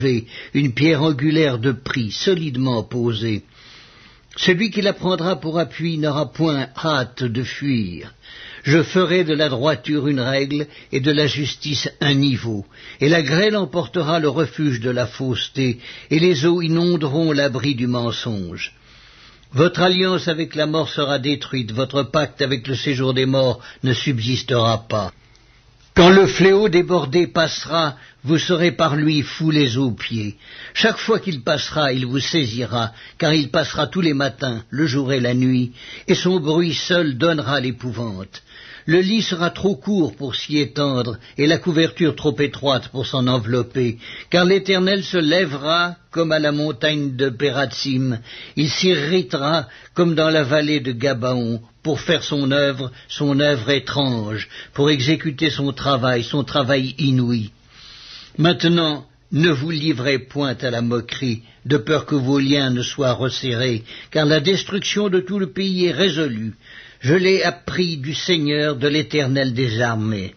une pierre angulaire de prix, solidement posée. Celui qui la prendra pour appui n'aura point hâte de fuir. Je ferai de la droiture une règle et de la justice un niveau, et la grêle emportera le refuge de la fausseté, et les eaux inonderont l'abri du mensonge. Votre alliance avec la mort sera détruite, votre pacte avec le séjour des morts ne subsistera pas. Quand le fléau débordé passera, vous serez par lui foulés aux pieds. Chaque fois qu'il passera, il vous saisira, car il passera tous les matins, le jour et la nuit, et son bruit seul donnera l'épouvante. Le lit sera trop court pour s'y étendre, et la couverture trop étroite pour s'en envelopper, car l'Éternel se lèvera comme à la montagne de Pératsim, il s'irritera comme dans la vallée de Gabaon, pour faire son œuvre étrange, pour exécuter son travail inouï. Maintenant, ne vous livrez point à la moquerie, de peur que vos liens ne soient resserrés, car la destruction de tout le pays est résolue. Je l'ai appris du Seigneur, de l'Éternel des armées.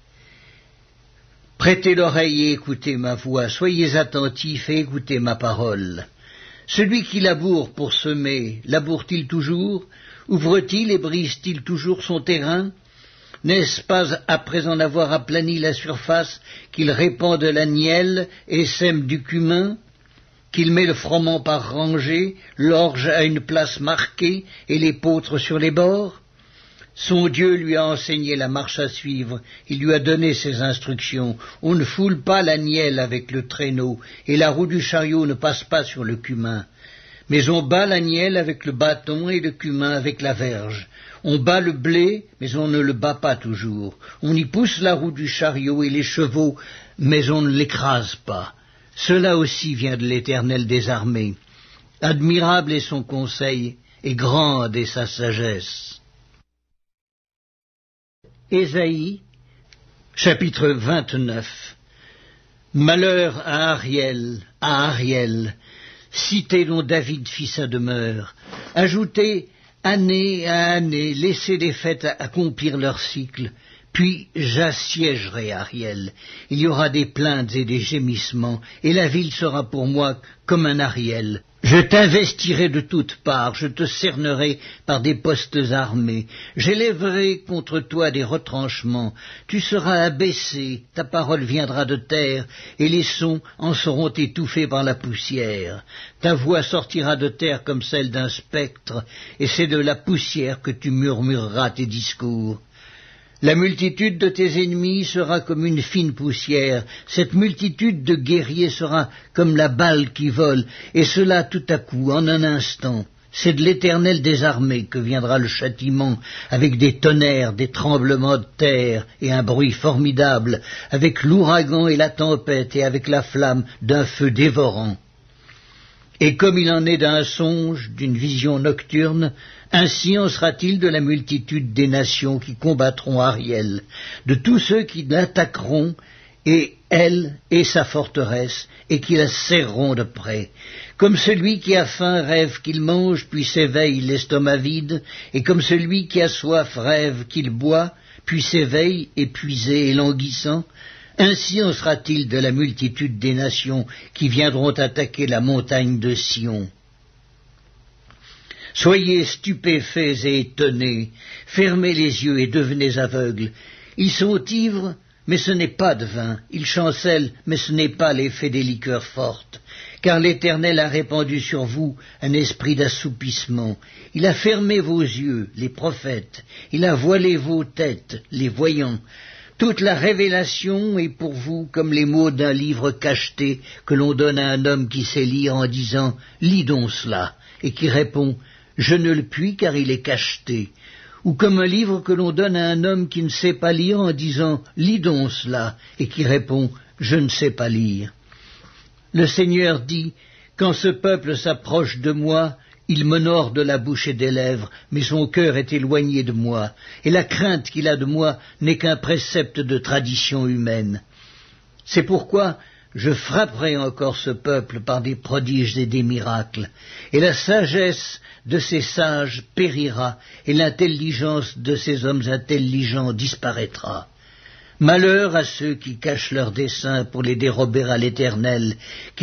Prêtez l'oreille et écoutez ma voix, soyez attentifs et écoutez ma parole. Celui qui laboure pour semer, laboure-t-il toujours? Ouvre-t-il et brise-t-il toujours son terrain? N'est-ce pas, après en avoir aplani la surface, qu'il répand de la nielle et sème du cumin, qu'il met le froment par rangées, l'orge à une place marquée et l'épeautre sur les bords? Son Dieu lui a enseigné la marche à suivre, il lui a donné ses instructions. On ne foule pas la nielle avec le traîneau, et la roue du chariot ne passe pas sur le cumin. Mais on bat la nielle avec le bâton et le cumin avec la verge. On bat le blé, mais on ne le bat pas toujours. On y pousse la roue du chariot et les chevaux, mais on ne l'écrase pas. Cela aussi vient de l'Éternel des armées. Admirable est son conseil, et grande est sa sagesse. Ésaïe, chapitre 29. Malheur à Ariel, cité dont David fit sa demeure. Ajoutez année à année, laissez les fêtes accomplir leur cycle, puis j'assiégerai Ariel. Il y aura des plaintes et des gémissements, et la ville sera pour moi comme un Ariel. Je t'investirai de toutes parts, je te cernerai par des postes armés, j'élèverai contre toi des retranchements, tu seras abaissé, ta parole viendra de terre, et les sons en seront étouffés par la poussière. Ta voix sortira de terre comme celle d'un spectre, et c'est de la poussière que tu murmureras tes discours. La multitude de tes ennemis sera comme une fine poussière, cette multitude de guerriers sera comme la balle qui vole, et cela tout à coup, en un instant. C'est de l'Éternel des armées que viendra le châtiment, avec des tonnerres, des tremblements de terre, et un bruit formidable, avec l'ouragan et la tempête, et avec la flamme d'un feu dévorant. Et comme il en est d'un songe, d'une vision nocturne, ainsi en sera-t-il de la multitude des nations qui combattront Ariel, de tous ceux qui l'attaqueront, et elle et sa forteresse, et qui la serreront de près. Comme celui qui a faim rêve qu'il mange, puis s'éveille l'estomac vide, et comme celui qui a soif rêve qu'il boit, puis s'éveille épuisé et languissant, ainsi en sera-t-il de la multitude des nations qui viendront attaquer la montagne de Sion. Soyez stupéfaits et étonnés, fermez les yeux et devenez aveugles. Ils sont ivres, mais ce n'est pas de vin, ils chancellent, mais ce n'est pas l'effet des liqueurs fortes, car l'Éternel a répandu sur vous un esprit d'assoupissement. Il a fermé vos yeux, les prophètes, il a voilé vos têtes, les voyants. Toute la révélation est pour vous comme les mots d'un livre cacheté que l'on donne à un homme qui sait lire en disant « Lis donc cela » et qui répond « Je ne le puis car il est cacheté » ou comme un livre que l'on donne à un homme qui ne sait pas lire en disant « Lis donc cela » et qui répond « Je ne sais pas lire ». Le Seigneur dit « Quand ce peuple s'approche de moi, il m'honore de la bouche et des lèvres, mais son cœur est éloigné de moi, et la crainte qu'il a de moi n'est qu'un précepte de tradition humaine. C'est pourquoi je frapperai encore ce peuple par des prodiges et des miracles, et la sagesse de ces sages périra, et l'intelligence de ces hommes intelligents disparaîtra. Malheur à ceux qui cachent leurs desseins pour les dérober à l'Éternel,